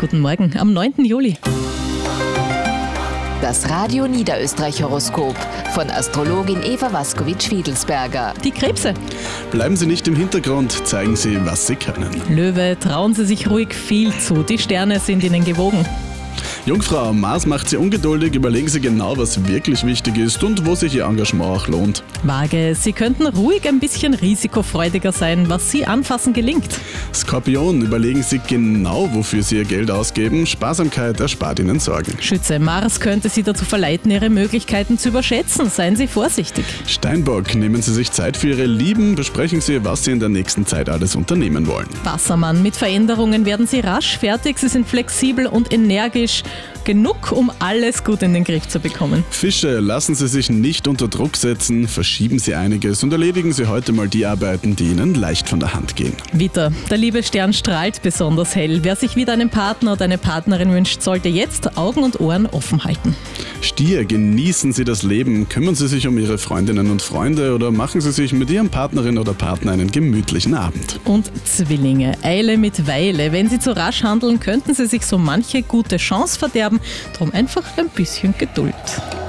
guten Morgen am 9. Juli. Das Radio Niederösterreich-Horoskop von Astrologin Eva Waskowitsch-Fiedelsberger. Die Krebse. Bleiben Sie nicht im Hintergrund, zeigen Sie, was Sie können. Löwe, trauen Sie sich ruhig viel zu. Die Sterne sind Ihnen gewogen. Jungfrau, Mars macht Sie ungeduldig, überlegen Sie genau, was wirklich wichtig ist und wo sich Ihr Engagement auch lohnt. Waage, Sie könnten ruhig ein bisschen risikofreudiger sein, was Sie anfassen gelingt. Skorpion, überlegen Sie genau, wofür Sie Ihr Geld ausgeben. Sparsamkeit erspart Ihnen Sorgen. Schütze, Mars könnte Sie dazu verleiten, Ihre Möglichkeiten zu überschätzen. Seien Sie vorsichtig. Steinbock, nehmen Sie sich Zeit für Ihre Lieben, besprechen Sie, was Sie in der nächsten Zeit alles unternehmen wollen. Wassermann, mit Veränderungen werden Sie rasch fertig. Sie sind flexibel und energisch. Genug, um alles gut in den Griff zu bekommen. Fische, lassen Sie sich nicht unter Druck setzen, verschieben Sie einiges und erledigen Sie heute mal die Arbeiten, die Ihnen leicht von der Hand gehen. Widder, der Liebesstern strahlt besonders hell. Wer sich wieder einen Partner oder eine Partnerin wünscht, sollte jetzt Augen und Ohren offen halten. Stier, genießen Sie das Leben, kümmern Sie sich um Ihre Freundinnen und Freunde oder machen Sie sich mit Ihrem Partnerin oder Partner einen gemütlichen Abend. Und Zwillinge, Eile mit Weile. Wenn Sie zu rasch handeln, könnten Sie sich so manche gute Chance verderben. Drum einfach ein bisschen Geduld.